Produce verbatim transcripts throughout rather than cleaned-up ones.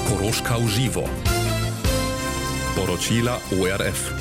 Koroška uživo. Poročila O R F.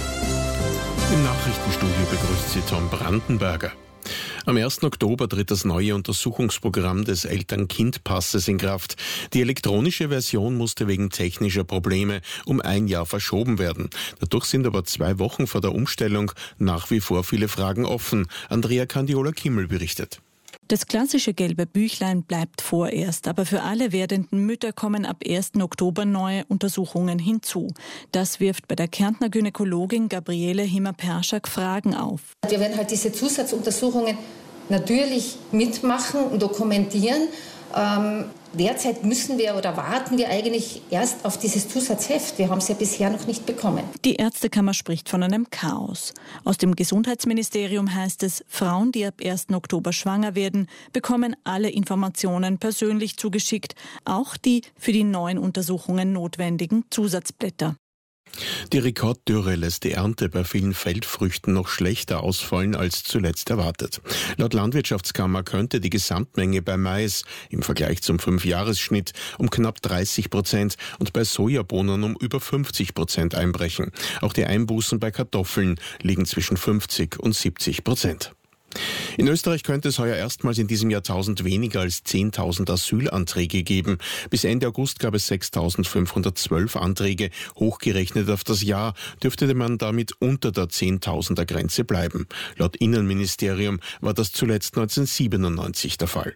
Im Nachrichtenstudio begrüßt Sie Tom Brandenberger. Am ersten Oktober tritt das neue Untersuchungsprogramm des Eltern-Kind-Passes in Kraft. Die elektronische Version musste wegen technischer Probleme um ein Jahr verschoben werden. Dadurch sind aber zwei Wochen vor der Umstellung nach wie vor viele Fragen offen. Andrea Candiola-Kimmel berichtet. Das klassische gelbe Büchlein bleibt vorerst, aber für alle werdenden Mütter kommen ab ersten Oktober neue Untersuchungen hinzu. Das wirft bei der Kärntner Gynäkologin Gabriele Himmer-Perschak Fragen auf. Wir werden halt diese Zusatzuntersuchungen natürlich mitmachen und dokumentieren. Ähm, derzeit müssen wir oder warten wir eigentlich erst auf dieses Zusatzheft. Wir haben es ja bisher noch nicht bekommen. Die Ärztekammer spricht von einem Chaos. Aus dem Gesundheitsministerium heißt es, Frauen, die ab ersten Oktober schwanger werden, bekommen alle Informationen persönlich zugeschickt, auch die für die neuen Untersuchungen notwendigen Zusatzblätter. Die Rekorddürre lässt die Ernte bei vielen Feldfrüchten noch schlechter ausfallen als zuletzt erwartet. Laut Landwirtschaftskammer könnte die Gesamtmenge bei Mais im Vergleich zum Fünfjahresschnitt um knapp dreißig Prozent und bei Sojabohnen um über fünfzig Prozent einbrechen. Auch die Einbußen bei Kartoffeln liegen zwischen fünfzig und siebzig Prozent. In Österreich könnte es heuer erstmals in diesem Jahrtausend weniger als zehntausend Asylanträge geben. Bis Ende August gab es sechstausendfünfhundertzwölf Anträge. Hochgerechnet auf das Jahr dürfte man damit unter der zehntausender Grenze bleiben. Laut Innenministerium war das zuletzt neunzehnhundertsiebenundneunzig der Fall.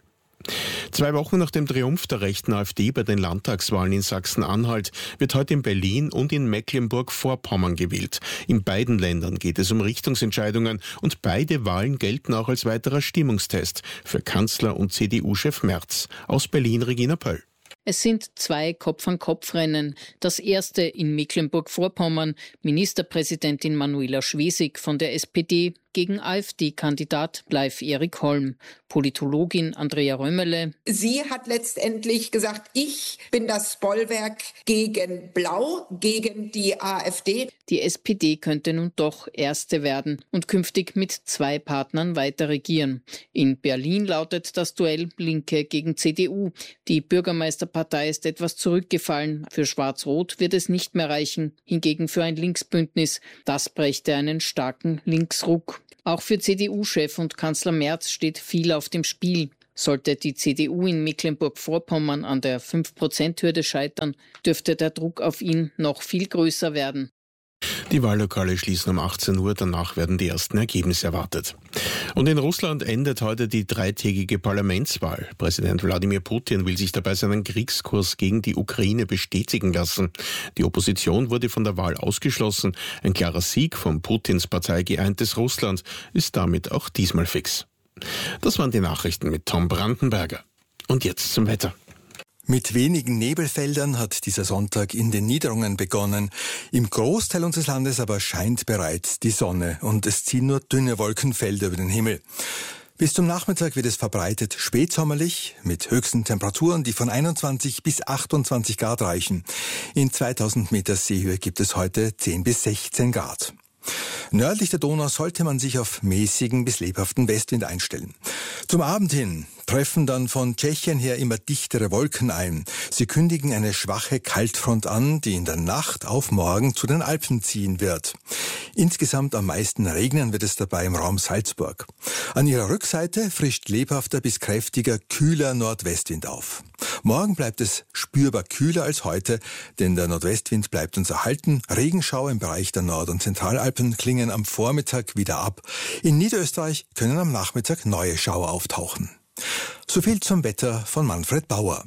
Zwei Wochen nach dem Triumph der rechten AfD bei den Landtagswahlen in Sachsen-Anhalt wird heute in Berlin und in Mecklenburg-Vorpommern gewählt. In beiden Ländern geht es um Richtungsentscheidungen und beide Wahlen gelten auch als weiterer Stimmungstest für Kanzler und C D U-Chef Merz. Aus Berlin Regina Pöll. Es sind zwei Kopf-an-Kopf-Rennen. Das erste in Mecklenburg-Vorpommern. Ministerpräsidentin Manuela Schwesig von der S P D gegen AfD-Kandidat Leif Erik Holm. Politologin Andrea Römerle. Sie hat letztendlich gesagt, ich bin das Bollwerk gegen Blau, gegen die AfD. Die S P D könnte nun doch Erste werden und künftig mit zwei Partnern weiter regieren. In Berlin lautet das Duell Linke gegen C D U. Die Bürgermeisterpartei ist etwas zurückgefallen. Für Schwarz-Rot wird es nicht mehr reichen. Hingegen für ein Linksbündnis. Das brächte einen starken Linksruck. Auch für C D U-Chef und Kanzler Merz steht viel auf dem Spiel. Sollte die C D U in Mecklenburg-Vorpommern an der fünf Prozent Hürde scheitern, dürfte der Druck auf ihn noch viel größer werden. Die Wahllokale schließen um achtzehn Uhr, danach werden die ersten Ergebnisse erwartet. Und in Russland endet heute die dreitägige Parlamentswahl. Präsident Wladimir Putin will sich dabei seinen Kriegskurs gegen die Ukraine bestätigen lassen. Die Opposition wurde von der Wahl ausgeschlossen. Ein klarer Sieg von Putins Partei Geeintes Russland ist damit auch diesmal fix. Das waren die Nachrichten mit Tom Brandenberger. Und jetzt zum Wetter. Mit wenigen Nebelfeldern hat dieser Sonntag in den Niederungen begonnen. Im Großteil unseres Landes aber scheint bereits die Sonne und es ziehen nur dünne Wolkenfelder über den Himmel. Bis zum Nachmittag wird es verbreitet spätsommerlich mit höchsten Temperaturen, die von einundzwanzig bis achtundzwanzig Grad reichen. In zweitausend Meter Seehöhe gibt es heute zehn bis sechzehn Grad. Nördlich der Donau sollte man sich auf mäßigen bis lebhaften Westwind einstellen. Zum Abend hin treffen dann von Tschechien her immer dichtere Wolken ein. Sie kündigen eine schwache Kaltfront an, die in der Nacht auf morgen zu den Alpen ziehen wird. Insgesamt am meisten regnen wird es dabei im Raum Salzburg. An ihrer Rückseite frischt lebhafter bis kräftiger, kühler Nordwestwind auf. Morgen bleibt es spürbar kühler als heute, denn der Nordwestwind bleibt uns erhalten. Regenschauer im Bereich der Nord- und Zentralalpen klingen am Vormittag wieder ab. In Niederösterreich können am Nachmittag neue Schauer auftauchen. So viel zum Wetter von Manfred Bauer.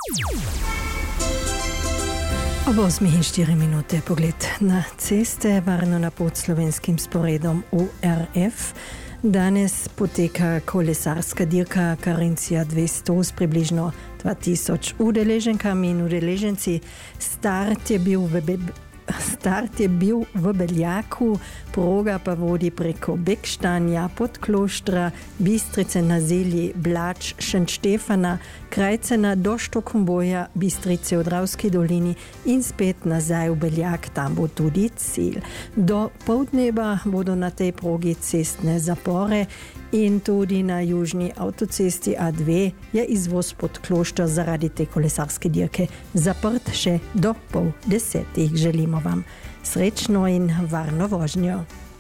Ob osmih in štiri minute pogled na ceste, varno na pod slovenskim sporedom O R F. Danes poteka kolesarska dirka Carinthia dvesto s približno dva tisoč udeleženkami in udeleženci. Start je bil v Start je bil v Beljaku, proga pa vodi preko Bekštanja, Podkloštra, Bistrice na Zelji, Blač, Šentštefana, Krajcena do Štokholmboja, Bistrice v Dravski dolini in spet nazaj v Beljak, tam bo tudi cilj. Do poldneva bodo na tej progi cestne zapore In tudi na južni avtocesti A dve je izvoz pod Klošter zaradi te kolesarske dirke zaprt še do pol desetih. Želimo vam srečno in varno vožnjo.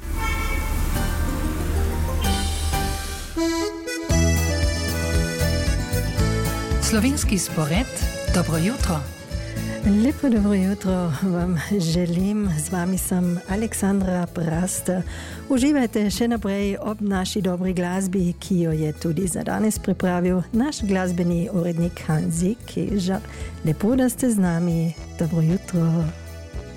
Slovenski spored, dobro jutro. Lepo dobro jutro vam želim, z vami sem Aleksandra Prast. Uživajte še naprej ob naši dobri glasbi, ki jo je tudi za danes pripravil naš glasbeni urednik Hanzi Kežar. Lepo, da ste z nami, dobro jutro.